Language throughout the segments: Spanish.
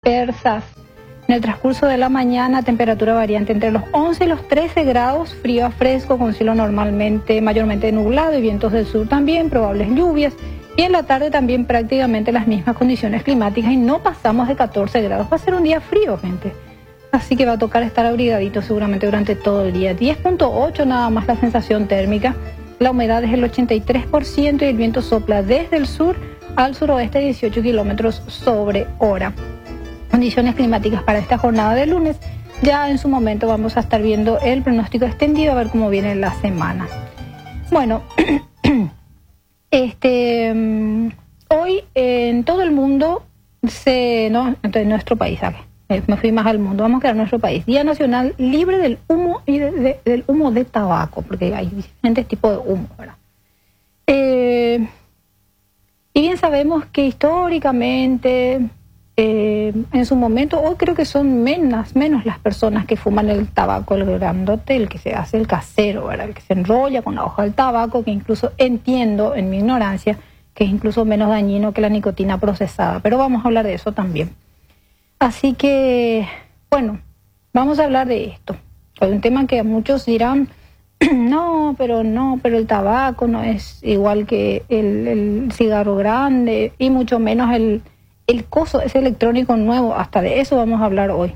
dispersas. En el transcurso de la mañana, temperatura variante entre los 11 y los 13 grados, frío a fresco, con cielo mayormente nublado y vientos del sur también, probables lluvias. Y en la tarde también prácticamente las mismas condiciones climáticas y no pasamos de 14 grados. Va a ser un día frío, gente. Así que va a tocar estar abrigadito seguramente durante todo el día. 10.8 nada más la sensación térmica. La humedad es el 83% y el viento sopla desde el sur al suroeste 18 kilómetros sobre hora. Condiciones climáticas para esta jornada de lunes. Ya en su momento vamos a estar viendo el pronóstico extendido a ver cómo viene la semana. Bueno, hoy en todo el mundo, en nuestro país, me fui más al mundo, vamos a quedar en nuestro país. Día Nacional Libre del Humo y del humo de tabaco, porque hay diferentes tipos de humo, ¿verdad? Y bien sabemos que históricamente, en su momento, hoy creo que son menos las personas que fuman el tabaco, el grandote, el que se hace el casero, ¿verdad? El que se enrolla con la hoja del tabaco, que incluso entiendo en mi ignorancia que es incluso menos dañino que la nicotina procesada, pero vamos a hablar de eso también. Así que, bueno, vamos a hablar de esto. Hay un tema que muchos dirán, no, pero el tabaco no es igual que el cigarro grande y mucho menos el coso ese electrónico nuevo. Hasta de eso vamos a hablar hoy.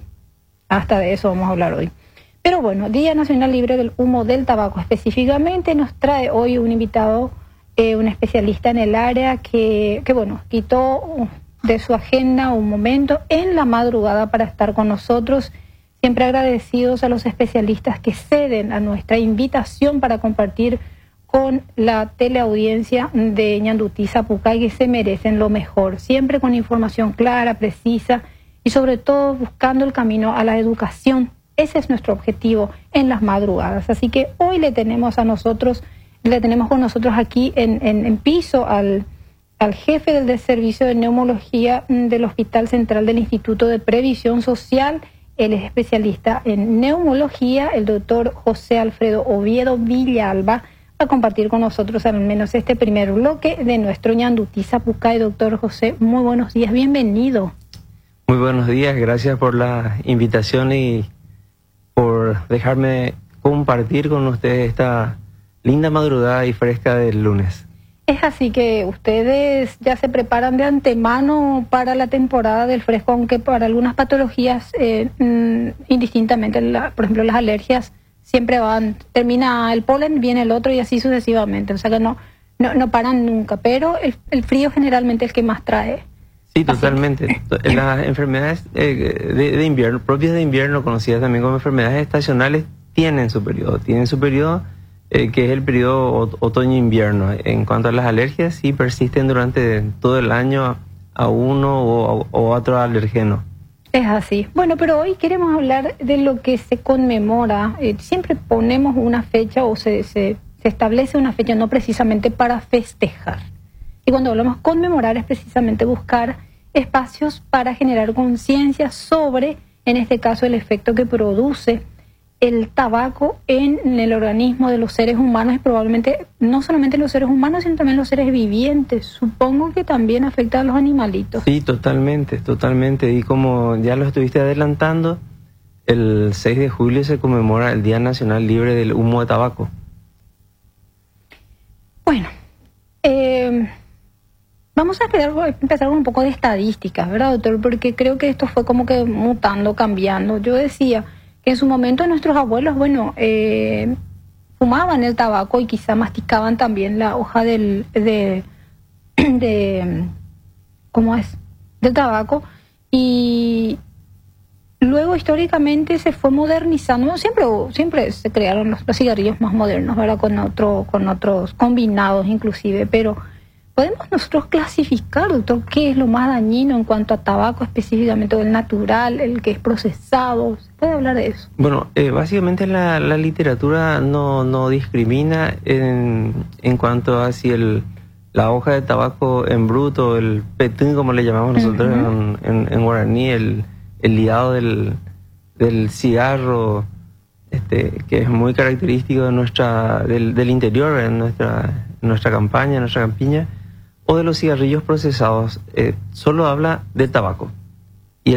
Pero bueno, Día Nacional Libre del Humo del Tabaco específicamente nos trae hoy un invitado, un especialista en el área que quitó de su agenda un momento en la madrugada para estar con nosotros. Siempre agradecidos a los especialistas que ceden a nuestra invitación para compartir con la teleaudiencia de Ñandutí Sapucay, que se merecen lo mejor, siempre con información clara, precisa y sobre todo buscando el camino a la educación. Ese es nuestro objetivo en las madrugadas. Así que hoy le tenemos con nosotros aquí en piso al jefe del Servicio de Neumología del Hospital Central del Instituto de Previsión Social. Él es especialista en neumología, el doctor José Alfredo Oviedo Villalba, a compartir con nosotros al menos este primer bloque de nuestro Ñandutí Sapucay. Doctor José, muy buenos días, bienvenido. Muy buenos días, gracias por la invitación y por dejarme compartir con ustedes esta linda madrugada y fresca del lunes. Es así que ustedes ya se preparan de antemano para la temporada del fresco, aunque para algunas patologías, indistintamente, por ejemplo las alergias, siempre termina el polen, viene el otro y así sucesivamente. O sea que no paran nunca, pero el frío generalmente es el que más trae. Sí, totalmente. Las enfermedades de invierno, propias de invierno, conocidas también como enfermedades estacionales, tienen su periodo, que es el periodo otoño-invierno. En cuanto a las alergias, sí persisten durante todo el año a uno o otro alergeno. Es así. Bueno, pero hoy queremos hablar de lo que se conmemora. Siempre ponemos una fecha o se establece una fecha no precisamente para festejar. Y cuando hablamos conmemorar es precisamente buscar espacios para generar conciencia sobre, en este caso, el efecto que produce el tabaco en el organismo de los seres humanos y probablemente no solamente los seres humanos, sino también los seres vivientes. Supongo que también afecta a los animalitos. Sí, totalmente. Y como ya lo estuviste adelantando, el 6 de julio se conmemora el Día Nacional Libre del Humo de Tabaco. Bueno, vamos a empezar con un poco de estadísticas, ¿verdad, doctor? Porque creo que esto fue como que mutando, cambiando. Yo decía que en su momento nuestros abuelos, fumaban el tabaco y quizá masticaban también la hoja del tabaco, y luego históricamente se fue modernizando. Siempre se crearon los cigarrillos más modernos, ¿verdad? Con otros combinados inclusive, pero ¿podemos nosotros clasificar, doctor, qué es lo más dañino en cuanto a tabaco específicamente, el natural, el que es procesado? ¿Se puede hablar de eso? Bueno, básicamente la literatura no discrimina en cuanto a si la hoja de tabaco en bruto, el petún, como le llamamos nosotros en guaraní, el liado del cigarro, que es muy característico de del interior, en nuestra campaña, en nuestra campiña, o de los cigarrillos procesados. Solo habla de tabaco.